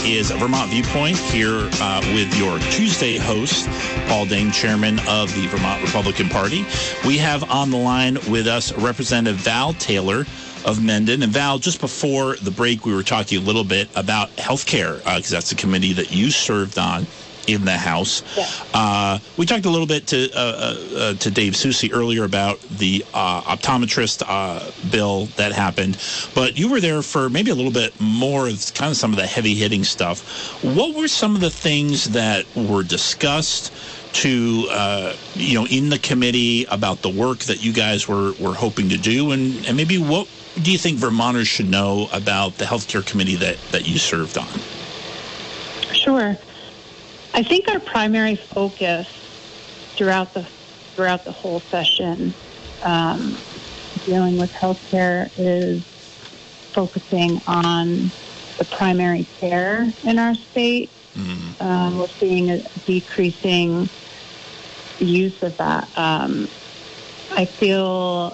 is Vermont Viewpoint here with your Tuesday host, Paul Dane, chairman of the Vermont Republican Party. We have on the line with us Representative Val Taylor of Mendon. And Val, just before the break, we were talking a little bit about health care, because that's the committee that you served on in the House. Yeah. We talked a little bit to Dave Susi earlier about the optometrist bill that happened, but you were there for maybe a little bit more of kind of some of the heavy-hitting stuff. What were some of the things that were discussed in the committee about the work that you guys were hoping to do, and maybe what do you think Vermonters should know about the healthcare committee that you served on? Sure. I think our primary focus throughout the whole session dealing with healthcare is focusing on the primary care in our state. Mm-hmm. We're seeing a decreasing use of that. I feel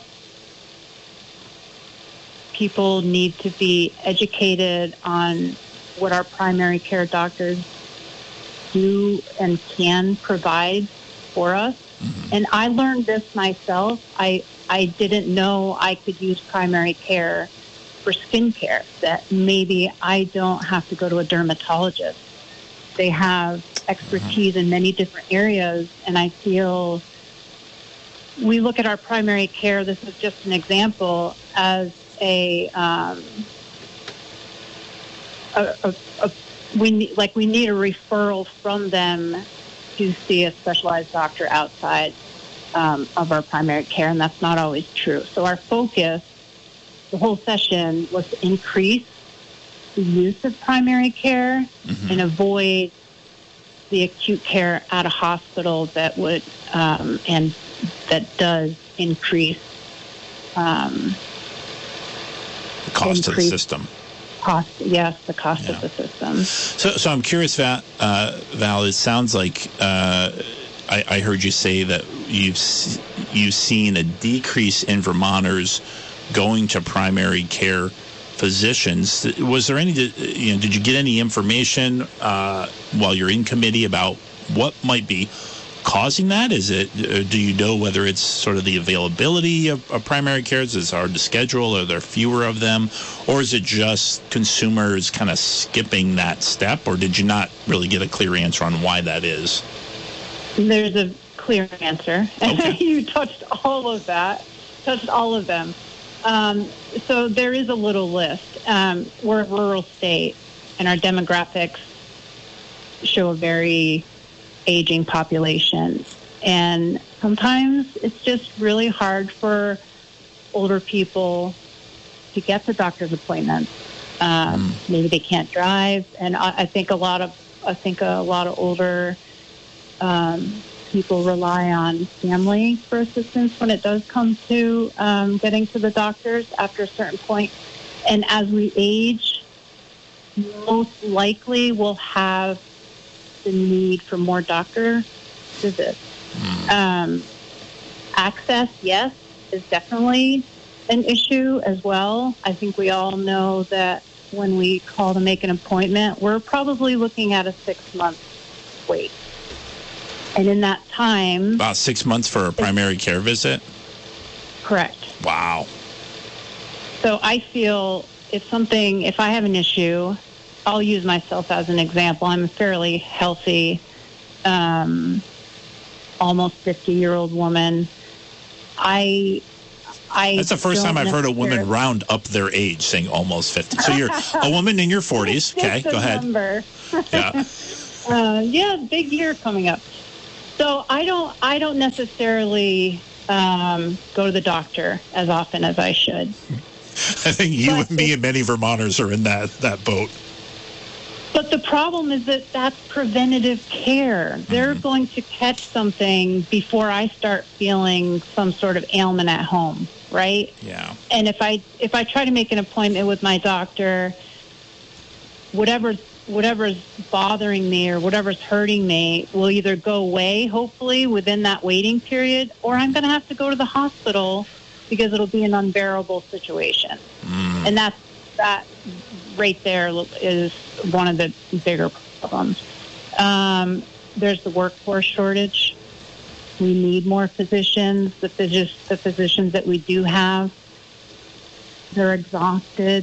people need to be educated on what our primary care doctors do and can provide for us. Mm-hmm. And I learned this myself. I didn't know I could use primary care for skincare, that maybe I don't have to go to a dermatologist. They have expertise in many different areas, and I feel we look at our primary care, this is just an example, as we need a referral from them to see a specialized doctor outside of our primary care, and that's not always true. So our focus, the whole session, was to increase the use of primary care mm-hmm. and avoid the acute care at a hospital that would and that does increase the cost of the system. The cost of the system. So I'm curious, Val, it sounds like I heard you say that you've seen a decrease in Vermonters going to primary care physicians. Was there any, did you get any information while you're in committee about what might be causing that? Is it, do you know whether it's sort of the availability of primary care? Is it hard to schedule? Are there fewer of them? Or is it just consumers kind of skipping that step? Or did you not really get a clear answer on why that is? There's a clear answer. Okay. You touched all of them. So there is a little list. We're a rural state, and our demographics show a very aging population. And sometimes it's just really hard for older people to get to doctor's appointments. Maybe they can't drive, and I think a lot of older people rely on family for assistance when it does come to getting to the doctors after a certain point. And as we age, most likely we'll have the need for more doctor visits. Access, yes, is definitely an issue as well. I think we all know that when we call to make an appointment, we're probably looking at a 6-month wait. And in that time... About 6 months for a primary care visit? Correct. Wow. So I feel if I have an issue, I'll use myself as an example. I'm a fairly healthy, almost 50-year-old woman. That's the first time I've heard a woman round up their age, saying almost 50. So you're a woman in your 40s. Okay, go ahead. Number. Yeah. Big year coming up. So I don't necessarily go to the doctor as often as I should. I think you and me and many Vermonters are in that boat. But the problem is that that's preventative care. They're going to catch something before I start feeling some sort of ailment at home, right? Yeah. And if I try to make an appointment with my doctor, whatever's bothering me or whatever's hurting me will either go away, hopefully, within that waiting period, or I'm going to have to go to the hospital because it'll be an unbearable situation. And right there is one of the bigger problems. There's the workforce shortage. We need more physicians. The physicians that we do have, they're exhausted.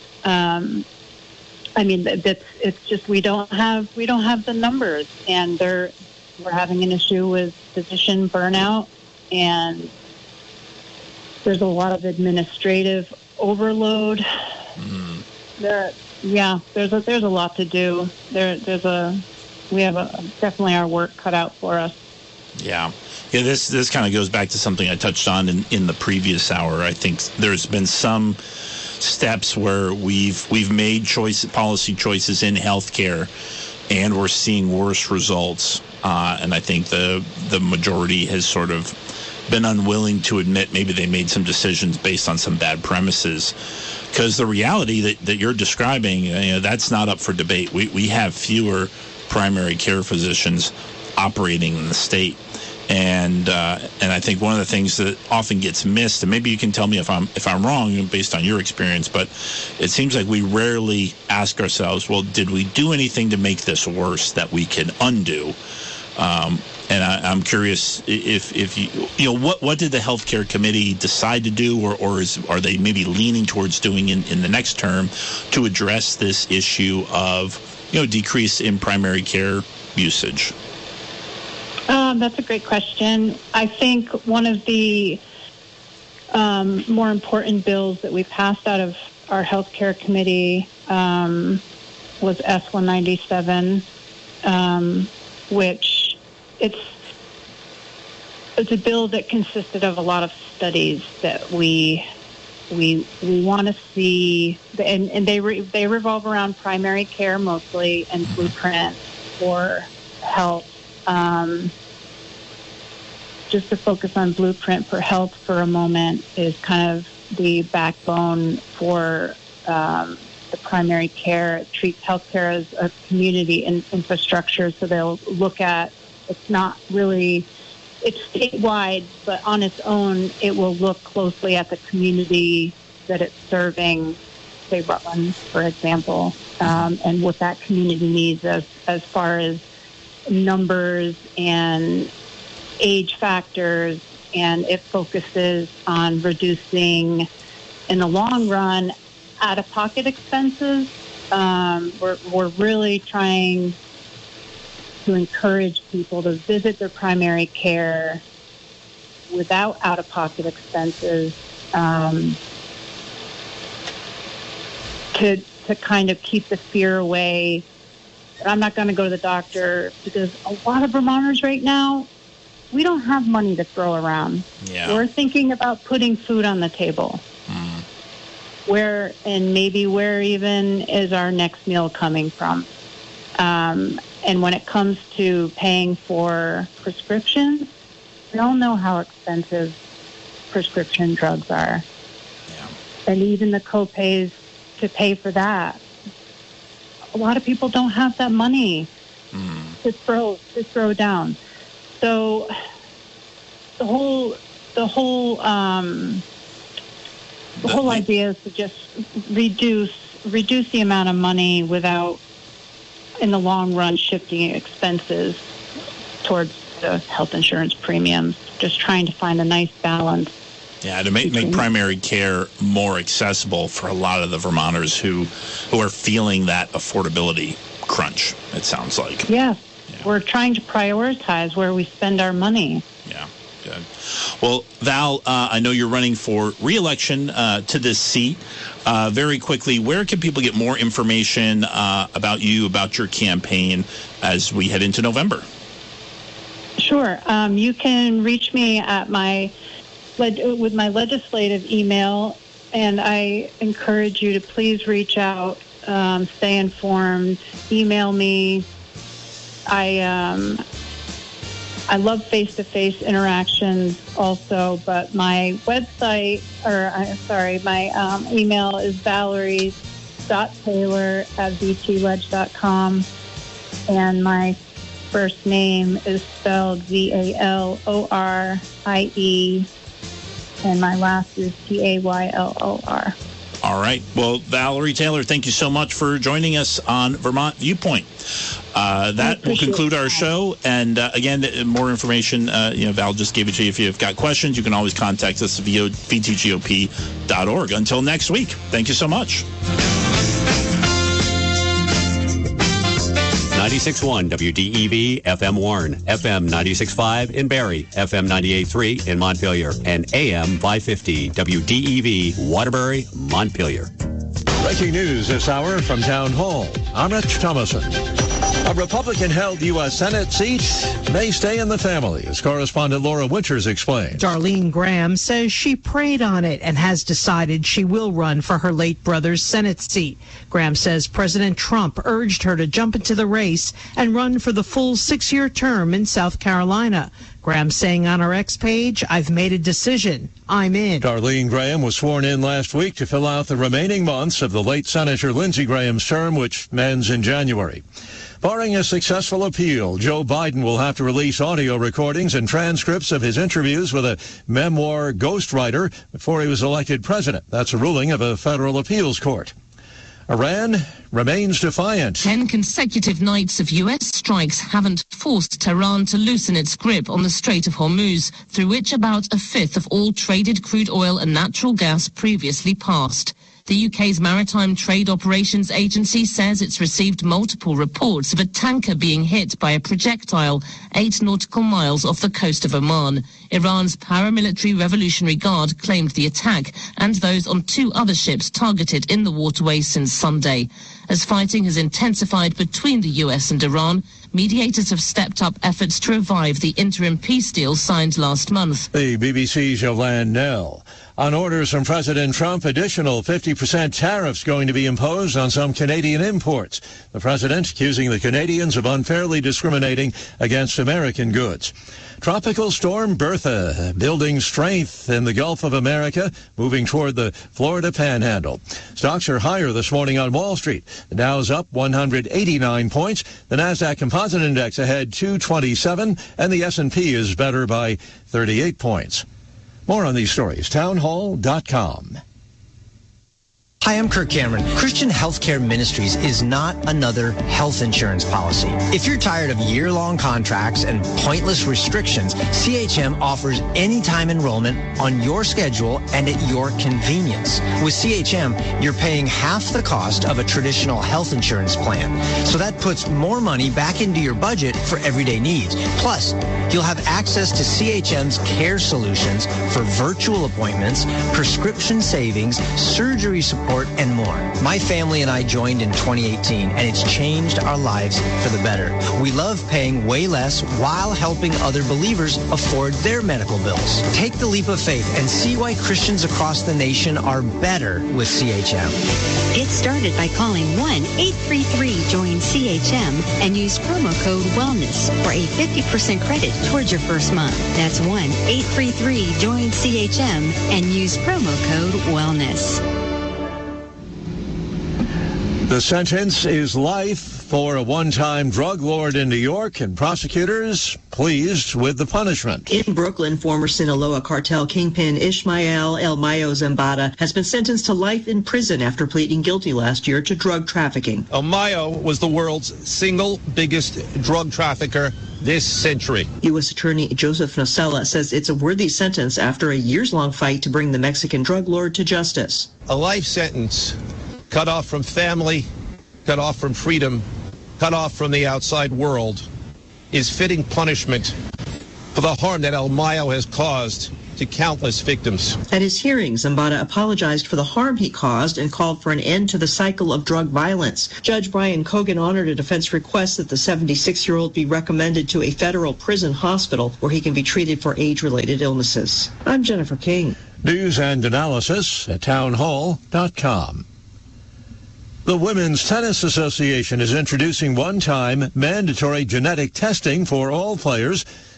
It's just we don't have the numbers, and we're having an issue with physician burnout, and there's a lot of administrative overload. There's a lot to do. We have definitely our work cut out for us. Yeah. This kind of goes back to something I touched on in the previous hour. I think there's been some steps where we've made policy choices in healthcare, and we're seeing worse results. And I think the majority has sort of been unwilling to admit maybe they made some decisions based on some bad premises. Because the reality that you're describing, that's not up for debate. We have fewer primary care physicians operating in the state. And I think one of the things that often gets missed, and maybe you can tell me if I'm wrong based on your experience, but it seems like we rarely ask ourselves, well, did we do anything to make this worse that we can undo? And I'm curious if what did the healthcare committee decide to do, or are they maybe leaning towards doing in the next term to address this issue of decrease in primary care usage? That's a great question. I think one of the more important bills that we passed out of our healthcare committee was S-197, which it's a bill that consisted of a lot of studies that we want to see, and they revolve around primary care mostly and Blueprint for health. Just to focus on Blueprint for Health for a moment is kind of the backbone for the primary care. It treats healthcare as a community infrastructure, so they'll look at, it's statewide, but on its own, it will look closely at the community that it's serving, say Rutland, for example, and what that community needs as far as numbers and age factors, and it focuses on reducing, in the long run, out-of-pocket expenses. We're really trying to encourage people to visit their primary care without out-of-pocket expenses, to kind of keep the fear away. I'm not going to go to the doctor, because a lot of Vermonters right now, we don't have money to throw around. Yeah. We're thinking about putting food on the table. Where even is our next meal coming from? And when it comes to paying for prescriptions, we all know how expensive prescription drugs are. Yeah. And even the copays to pay for that. A lot of people don't have that money to throw down. So the whole idea is to just reduce the amount of money without, in the long run, shifting expenses towards the health insurance premiums. Just trying to find a nice balance. Yeah, to make primary care more accessible for a lot of the Vermonters who are feeling that affordability crunch, it sounds like. Yes. We're trying to prioritize where we spend our money. Yeah, good. Well, Val, I know you're running for re-election to this seat. Very quickly, where can people get more information about you, about your campaign, as we head into November? Sure. You can reach me at with my legislative email, and I encourage you to please reach out, stay informed, email me. I love face-to-face interactions also, but my website, my email is valerie.taylor@vtledge.com, and my first name is spelled Valorie, and my last is Taylor. All right. Well, Valerie Taylor, thank you so much for joining us on Vermont Viewpoint. That will conclude our show. And again, more information, Val just gave it to you. If you've got questions, you can always contact us via vtgop.org. Until next week, thank you so much. 96.1 WDEV FM Warren, FM 96.5 in Barrie, FM 98.3 in Montpelier, and AM 550 WDEV Waterbury, Montpelier. Breaking news this hour from Town Hall. I'm Rich Thomason. A Republican-held U.S. Senate seat may stay in the family, as correspondent Laura Winters explained. Darlene Graham says she prayed on it and has decided she will run for her late brother's Senate seat. Graham says President Trump urged her to jump into the race and run for the full 6-year term in South Carolina. Graham saying on her X page, "I've made a decision. I'm in." Darlene Graham was sworn in last week to fill out the remaining months of the late Senator Lindsey Graham's term, which ends in January. Barring a successful appeal, Joe Biden will have to release audio recordings and transcripts of his interviews with a memoir ghostwriter before he was elected president. That's a ruling of a federal appeals court. Iran remains defiant. 10 consecutive nights of U.S. strikes haven't forced Tehran to loosen its grip on the Strait of Hormuz, through which about a fifth of all traded crude oil and natural gas previously passed. The UK's Maritime Trade Operations Agency says it's received multiple reports of a tanker being hit by a projectile 8 nautical miles off the coast of Oman. Iran's paramilitary Revolutionary Guard claimed the attack and those on 2 other ships targeted in the waterway since Sunday. As fighting has intensified between the US and Iran, mediators have stepped up efforts to revive the interim peace deal signed last month. The BBC's Yolande Nell. On orders from President Trump, additional 50% tariffs going to be imposed on some Canadian imports. The president accusing the Canadians of unfairly discriminating against American goods. Tropical storm Bertha building strength in the Gulf of America, moving toward the Florida Panhandle. Stocks are higher this morning on Wall Street. The Dow's up 189 points. The Nasdaq Composite Index ahead 227, and the S&P is better by 38 points. More on these stories, townhall.com. Hi, I'm Kirk Cameron. Christian Healthcare Ministries is not another health insurance policy. If you're tired of year-long contracts and pointless restrictions, CHM offers anytime enrollment on your schedule and at your convenience. With CHM, you're paying half the cost of a traditional health insurance plan. So that puts more money back into your budget for everyday needs. Plus, you'll have access to CHM's care solutions for virtual appointments, prescription savings, surgery support, and more. My family and I joined in 2018, and it's changed our lives for the better. We love paying way less while helping other believers afford their medical bills. Take the leap of faith and see why Christians across the nation are better with CHM. Get started by calling 1-833-JOIN-CHM and use promo code WELLNESS for a 50% credit towards your first month. That's 1-833-JOIN-CHM and use promo code WELLNESS. The sentence is life for a one-time drug lord in New York, and prosecutors pleased with the punishment. In Brooklyn, former Sinaloa cartel kingpin Ismael El Mayo Zambada has been sentenced to life in prison after pleading guilty last year to drug trafficking. El Mayo was the world's single biggest drug trafficker this century. U.S. Attorney Joseph Nocella says it's a worthy sentence after a years-long fight to bring the Mexican drug lord to justice. A life sentence, cut off from family, cut off from freedom, cut off from the outside world, is fitting punishment for the harm that El Mayo has caused to countless victims. At his hearing, Zambada apologized for the harm he caused and called for an end to the cycle of drug violence. Judge Brian Cogan honored a defense request that the 76-year-old be recommended to a federal prison hospital where he can be treated for age-related illnesses. I'm Jennifer King. News and analysis at townhall.com. The Women's Tennis Association is introducing one-time mandatory genetic testing for all players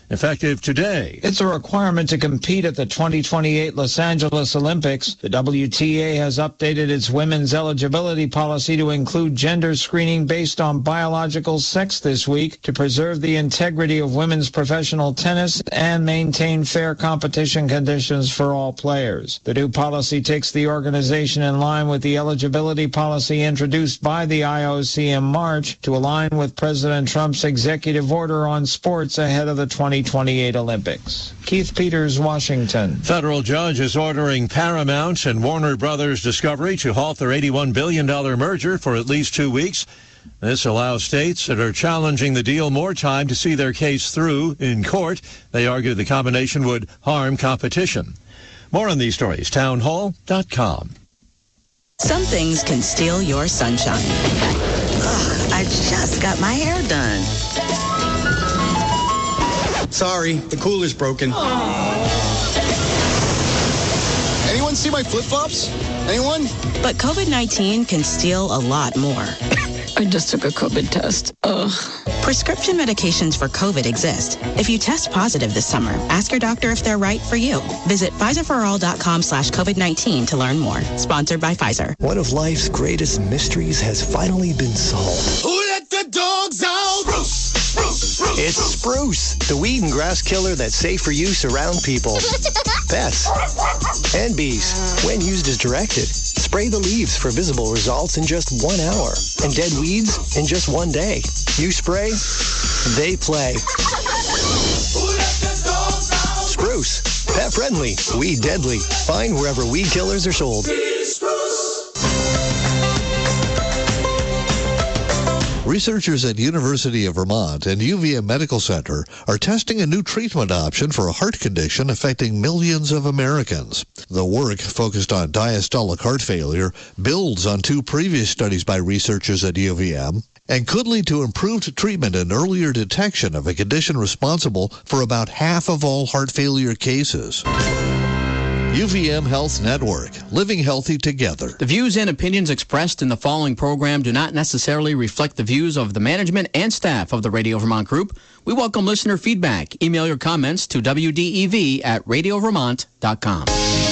effective today. It's a requirement to compete at the 2028 Los Angeles Olympics. The WTA has updated its women's eligibility policy to include gender screening based on biological sex this week to preserve the integrity of women's professional tennis and maintain fair competition conditions for all players. The new policy takes the organization in line with the eligibility policy introduced by the IOC in March to align with President Trump's executive order on sports ahead of the 2028 Olympics. Keith Peters, Washington. Federal judge is ordering Paramount and Warner Brothers Discovery to halt their $81 billion merger for at least 2 weeks. This allows states that are challenging the deal more time to see their case through in court. They argue the combination would harm competition. More on these stories, townhall.com. Some things can steal your sunshine. Ugh, I just got my hair done. Sorry, the cooler's broken. Anyone see my flip-flops? Anyone? But COVID-19 can steal a lot more. I just took a COVID test. Ugh. Prescription medications for COVID exist. If you test positive this summer, ask your doctor if they're right for you. Visit PfizerForAll.com/COVID-19 to learn more. Sponsored by Pfizer. One of life's greatest mysteries has finally been solved. Who let the dogs out? Spruce! Spruce! Spruce! It's Spruce, the weed and grass killer that's safe for use around people, pets, and bees. When used as directed, spray the leaves for visible results in just 1 hour, and dead weeds in just 1 day. You spray, they play. Spruce, pet friendly, weed deadly. Find wherever weed killers are sold. Researchers at University of Vermont and UVM Medical Center are testing a new treatment option for a heart condition affecting millions of Americans. The work, focused on diastolic heart failure, builds on 2 previous studies by researchers at UVM and could lead to improved treatment and earlier detection of a condition responsible for about half of all heart failure cases. UVM Health Network, living healthy together. The views and opinions expressed in the following program do not necessarily reflect the views of the management and staff of the Radio Vermont Group. We welcome listener feedback. Email your comments to wdev@radiovermont.com.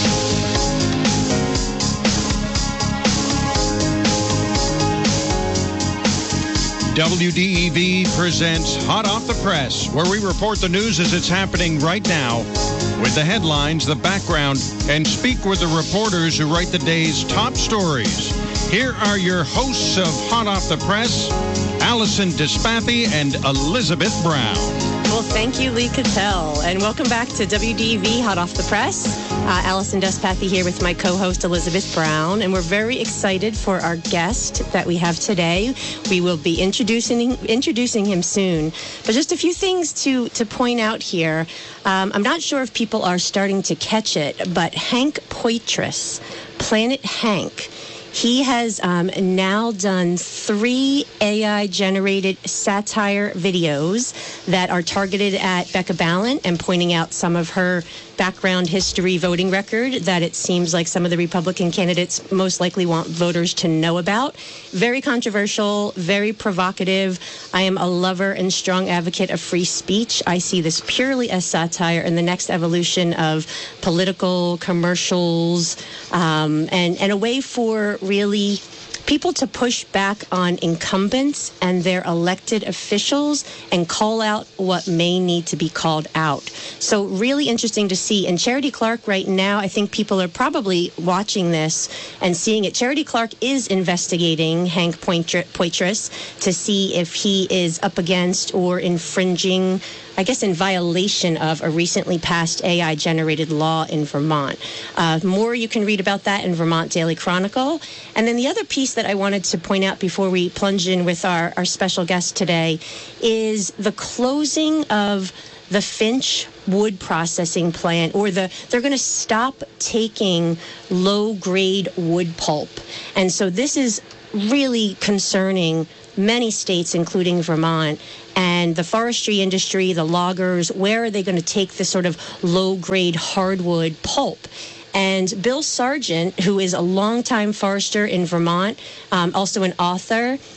WDEV presents Hot Off the Press, where we report the news as it's happening right now, with the headlines, the background, and speak with the reporters who write the day's top stories. Here are your hosts of Hot Off the Press, Allison Despathy and Elizabeth Brown. Well, thank you, Lee Cattell, and welcome back to WDEV Hot Off the Press. Allison Despathy here with my co-host Elizabeth Brown, and we're very excited for our guest that we have today. We will be introducing him soon, but just a few things to point out here. I'm not sure if people are starting to catch it, but Hank Poitras, Planet Hank, he has now done 3 AI-generated satire videos that are targeted at Becca Balint and pointing out some of her background history voting record that it seems like some of the Republican candidates most likely want voters to know about. Very controversial, very provocative. I am a lover and strong advocate of free speech. I see this purely as satire and the next evolution of political commercials, and a way for really people to push back on incumbents and their elected officials and call out what may need to be called out. So really interesting to see. And Charity Clark right now, I think people are probably watching this and seeing it. Charity Clark is investigating Hank Poitras to see if he is up against or infringing, I guess, in violation of a recently passed AI-generated law in Vermont. More you can read about that in Vermont Daily Chronicle. And then the other piece that I wanted to point out before we plunge in with our special guest today is the closing of the Finch wood processing plant, or they're going to stop taking low-grade wood pulp. And so this is really concerning many states, including Vermont. And the forestry industry, the loggers, where are they going to take this sort of low-grade hardwood pulp? And Bill Sargent, who is a longtime forester in Vermont, also an author,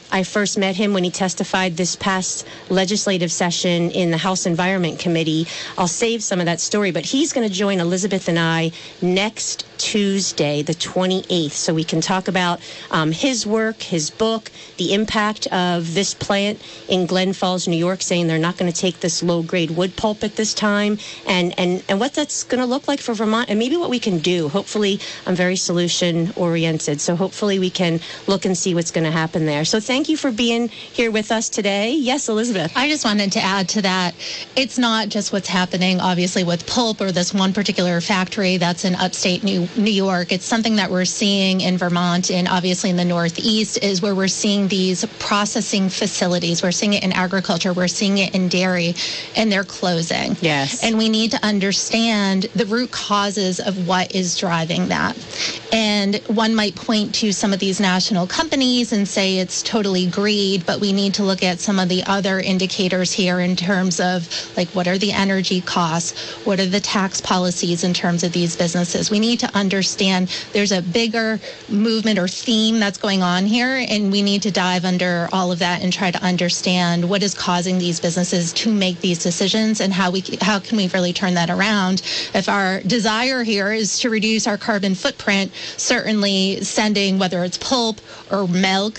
I first met him when he testified this past legislative session in the House Environment Committee. I'll save some of that story, but he's going to join Elizabeth and I next Tuesday, the 28th, so we can talk about his work, his book, the impact of this plant in Glen Falls, New York, saying they're not going to take this low-grade wood pulp at this time, and what that's going to look like for Vermont, and maybe what we can do. Hopefully, I'm very solution-oriented, so hopefully we can look and see what's going to happen there. So thank you for being here with us today. Yes, Elizabeth. I just wanted to add to that, it's not just what's happening, obviously, with pulp or this one particular factory that's in upstate New York. It's something that we're seeing in Vermont and obviously in the Northeast, is where we're seeing these processing facilities. We're seeing it in agriculture. We're seeing it in dairy, and they're closing. Yes. And we need to understand the root causes of what is driving that. And one might point to some of these national companies and say it's totally greed, but we need to look at some of the other indicators here in terms of, like, what are the energy costs? What are the tax policies in terms of these businesses? We need to understand there's a bigger movement or theme that's going on here, and we need to dive under all of that and try to understand what is causing these businesses to make these decisions and how can we really turn that around. If our desire here is to reduce our carbon footprint, certainly sending, whether it's pulp or milk,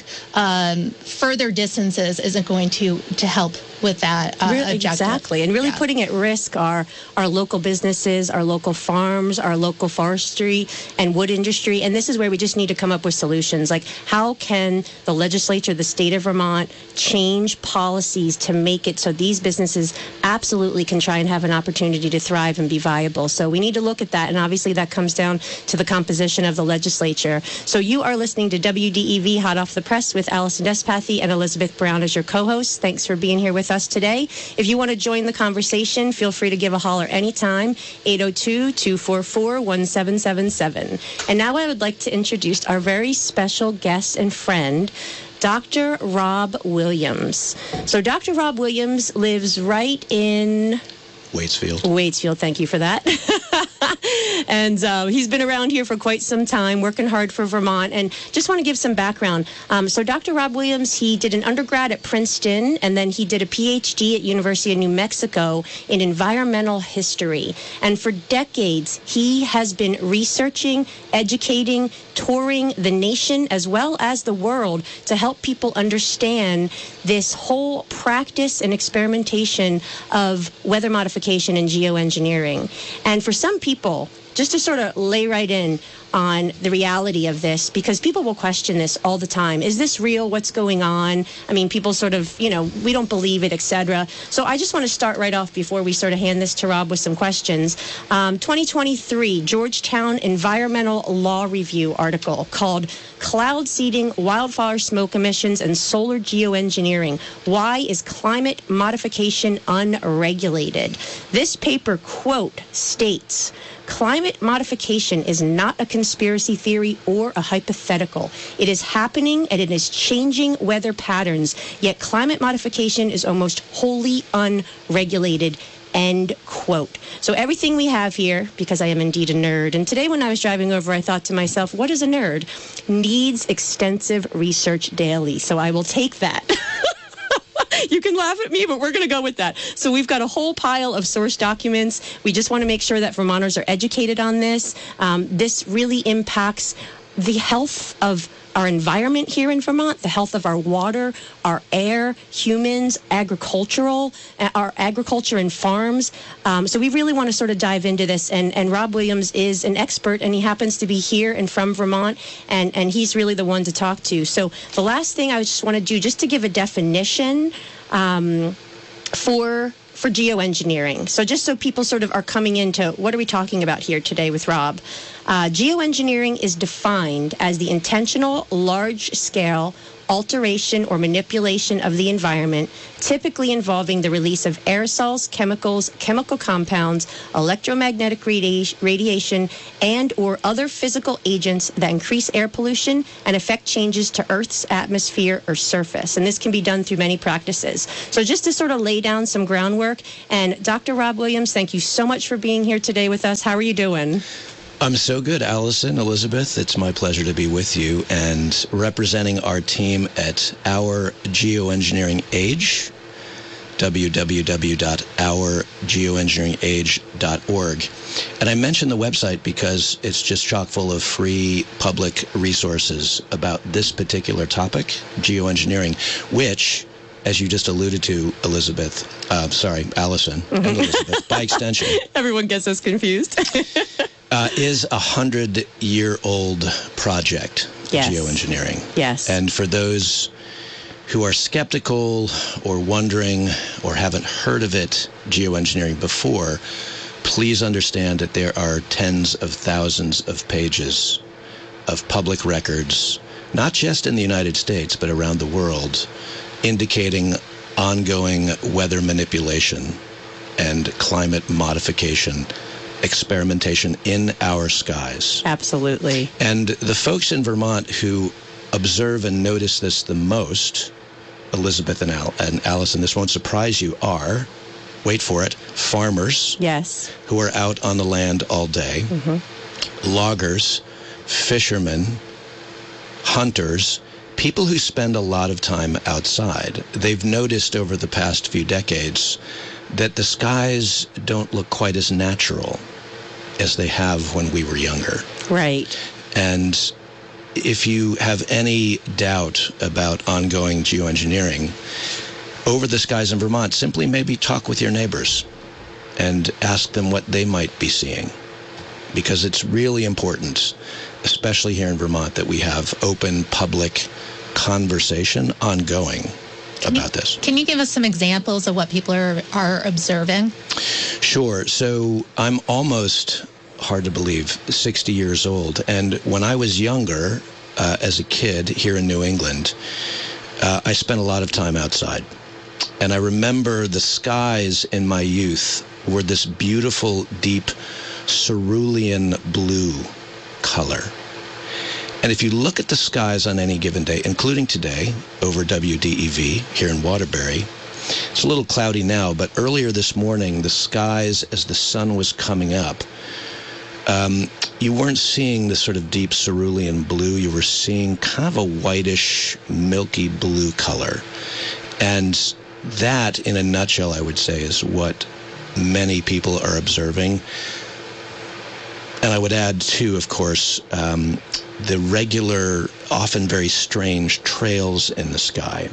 further distances isn't going to help with that objective. Exactly, and really putting at risk our local businesses, our local farms, our local forestry and wood industry. And this is where we just need to come up with solutions. Like, how can the legislature, the state of Vermont, change policies to make it so these businesses absolutely can try and have an opportunity to thrive and be viable? So we need to look at that, and obviously that comes down to the composition of the legislature. So you are listening to WDEV Hot Off the Press with Allison Despathy and Elizabeth Brown as your co-hosts. Thanks for being here with us today. If you want to join the conversation, feel free to give a holler anytime, 802-244-1777. And now I would like to introduce our very special guest and friend, Dr. Rob Williams. So Dr. Rob Williams lives right in Waitsfield, thank you for that. And he's been around here for quite some time, working hard for Vermont. And just want to give some background. So Dr. Rob Williams, he did an undergrad at Princeton, and then he did a PhD at University of New Mexico in environmental history. And for decades, he has been researching, educating, touring the nation as well as the world to help people understand this whole practice and experimentation of weather modification and geoengineering. And for some people, just to sort of lay right in on the reality of this, because people will question this all the time. Is this real? What's going on? I mean, people sort of, we don't believe it, etc. So I just want to start right off before we sort of hand this to Rob with some questions. 2023 Georgetown Environmental Law Review article called Cloud Seeding, Wildfire Smoke Emissions, and Solar Geoengineering. Why is climate modification unregulated? This paper, quote, states, climate modification is not a conspiracy theory or a hypothetical. It is happening and it is changing weather patterns, yet climate modification is almost wholly unregulated. End quote. So everything we have here, because I am indeed a nerd, and today when I was driving over, I thought to myself, what is a nerd? Needs extensive research daily. So I will take that. You can laugh at me, but we're going to go with that. So we've got a whole pile of source documents. We just want to make sure that Vermonters are educated on this. This really impacts the health of our environment here in Vermont, the health of our water, our air, humans, our agriculture and farms. So we really want to sort of dive into this. And Rob Williams is an expert, and he happens to be here and from Vermont, and he's really the one to talk to. So the last thing I just want to do, just to give a definition for geoengineering. So just so people sort of are coming into what are we talking about here today with Rob. Geoengineering is defined as the intentional, large-scale alteration or manipulation of the environment, typically involving the release of aerosols, chemicals, chemical compounds, electromagnetic radiation, and or other physical agents that increase air pollution and affect changes to Earth's atmosphere or surface. And this can be done through many practices. So just to sort of lay down some groundwork, and Dr. Rob Williams, thank you so much for being here today with us. How are you doing? I'm so good, Allison, Elizabeth. It's my pleasure to be with you and representing our team at Our Geoengineering Age, www.ourgeoengineeringage.org. And I mentioned the website because it's just chock full of free public resources about this particular topic, geoengineering, which, as you just alluded to, Allison, and Elizabeth, by extension. Everyone gets us confused. Is a 100-year-old project, geoengineering. Yes. And for those who are skeptical or wondering or haven't heard of it, geoengineering, before, please understand that there are tens of thousands of pages of public records, not just in the United States, but around the world, indicating ongoing weather manipulation and climate modification experimentation in our skies. Absolutely. And the folks in Vermont who observe and notice this the most, Elizabeth and Allison, this won't surprise you, are, wait for it, farmers. Yes. Who are out on the land all day, loggers, fishermen, hunters, people who spend a lot of time outside. They've noticed over the past few decades that the skies don't look quite as natural as they have when we were younger. Right. And if you have any doubt about ongoing geoengineering over the skies in Vermont, simply maybe talk with your neighbors and ask them what they might be seeing. Because it's really important, especially here in Vermont, that we have open public conversation ongoing about this. Can you give us some examples of what people are observing? Sure. So I'm almost, hard to believe, 60 years old. And when I was younger, as a kid here in New England, I spent a lot of time outside. And I remember the skies in my youth were this beautiful, deep, cerulean blue color. And if you look at the skies on any given day, including today over WDEV here in Waterbury, it's a little cloudy now, but earlier this morning, the skies, as the sun was coming up, you weren't seeing this sort of deep cerulean blue. You were seeing kind of a whitish, milky blue color. And that, in a nutshell, I would say, is what many people are observing. And I would add, too, of course, the regular, often very strange trails in the sky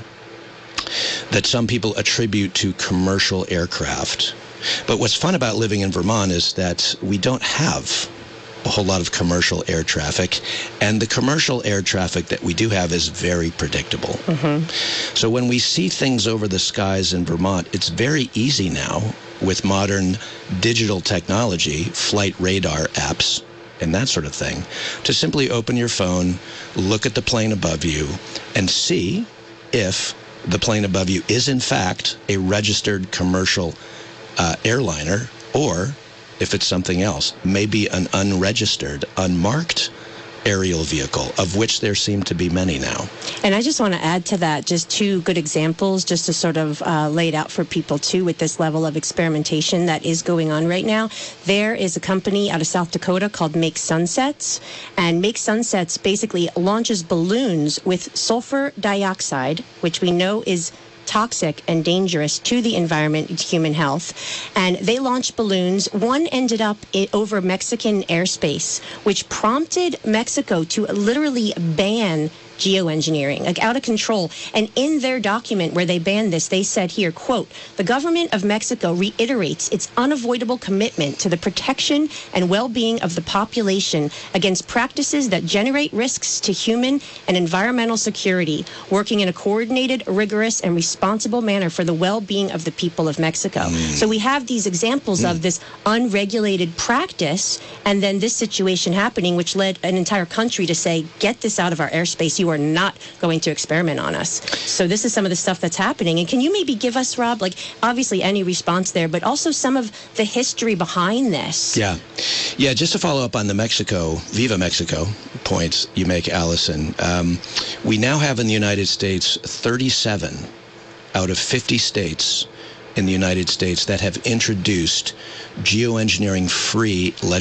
that some people attribute to commercial aircraft. But what's fun about living in Vermont is that we don't have a whole lot of commercial air traffic, and the commercial air traffic that we do have is very predictable. So when we see things over the skies in Vermont, it's very easy now with modern digital technology, flight radar apps, and that sort of thing, to simply open your phone, look at the plane above you, and see if the plane above you is in fact a registered commercial airliner, or if it's something else, maybe an unregistered, unmarked aerial vehicle, of which there seem to be many now. And I just want to add to that just two good examples just to sort of lay it out for people too with this level of experimentation that is going on right now. There is a company out of South Dakota called Make Sunsets, and Make Sunsets basically launches balloons with sulfur dioxide, which we know is toxic and dangerous to the environment and human health. And they launched balloons. One ended up over Mexican airspace, which prompted Mexico to literally ban geoengineering, like out of control. And in their document where they banned this, they said here, quote, "The government of Mexico reiterates its unavoidable commitment to the protection and well-being of the population against practices that generate risks to human and environmental security, working in a coordinated, rigorous, and responsible manner for the well-being of the people of Mexico." So we have these examples of this unregulated practice, and then this situation happening, which led an entire country to say, get this out of our airspace. You are not going to experiment on us. So this is some of the stuff that's happening. And can you maybe give us, Rob, like obviously any response there, but also some of the history behind this? Yeah, just to follow up on the Viva Mexico points you make, Allison, we now have in the United States 37 out of 50 states in the United States that have introduced geoengineering-free legislation